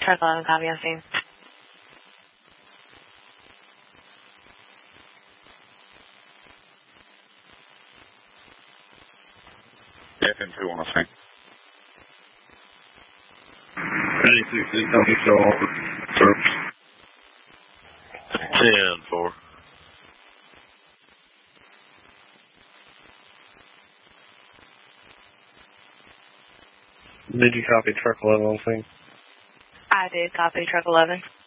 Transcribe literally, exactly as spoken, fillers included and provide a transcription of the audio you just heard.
Truck eleven, copy on scene. F M two on scene. ninety-six, eight, copy, show offer. Service. ten four. Did you copy truck eleven on scene? I did copy truck eleven.